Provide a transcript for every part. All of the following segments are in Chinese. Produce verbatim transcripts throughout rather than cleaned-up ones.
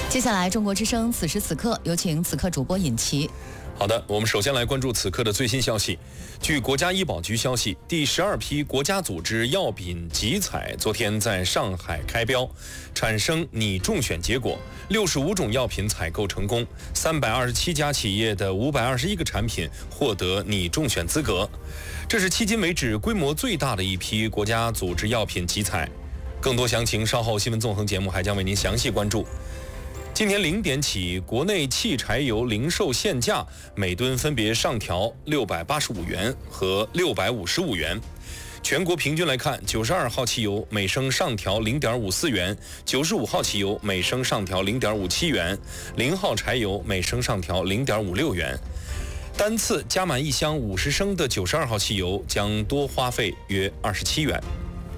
接下来，中国之声此时此刻有请此刻主播尹奇。 好的，我们首先来关注此刻的最新消息。据国家医保局消息，第十二批国家组织药品集采昨天在上海开标，产生拟中选结果，六十五种药品采购成功，三百二十七家企业的五百二十一个产品获得拟中选资格，这是迄今为止规模最大的一批国家组织药品集采。更多详情，稍后新闻纵横节目还将为您详细关注。今天零点起，国内汽柴油零售限价每吨分别上调六百八十五元和六百五十五元。全国平均来看，九十二号汽油每升上调零点五四元，九十五号汽油每升上调零点五七元，零号柴油每升上调零点五六元。单次加满一箱五十升的九十二号汽油将多花费约二十七元。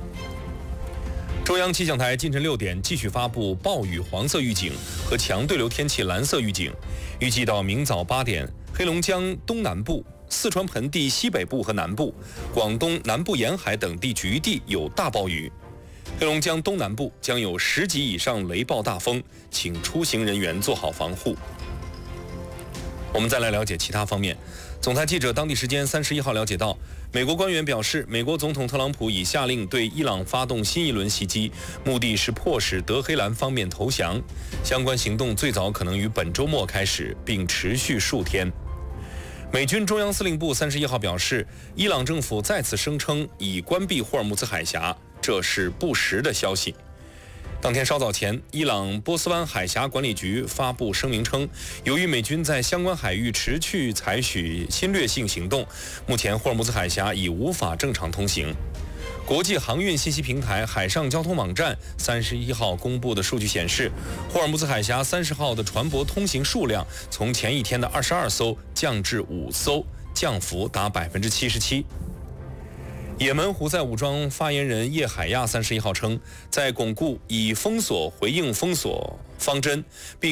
中央气象台今晨六点继续发布暴雨黄色预警和强对流天气蓝色预警，预计到明早八点，黑龙江东南部、四川盆地西北部和南部、广东南部沿海等地局地有大暴雨，黑龙江东南部将有十级以上雷暴大风，请出行人员做好防护。我们再来了解其他方面。总台记者当地时间三十一号了解到，美国官员表示，美国总统特朗普已下令对伊朗发动新一轮袭击，目的是迫使德黑兰方面投降。相关行动最早可能于本周末开始，并持续数天。美军中央司令部三十一号表示，伊朗政府再次声称已关闭霍尔木兹海峡，这是不实的消息。当天稍早前，伊朗波斯湾海峡管理局发布声明称，由于美军在相关海域持续采取侵略性行动，目前霍尔木兹海峡已无法正常通行。国际航运信息平台海上交通网站三十一号公布的数据显示，霍尔木兹海峡三十号的船舶通行数量从前一天的二十二艘降至五艘，降幅达百分之七十七。也门胡塞武装发言人叶海亚三十一号称，在巩固以封锁回应封锁方针，并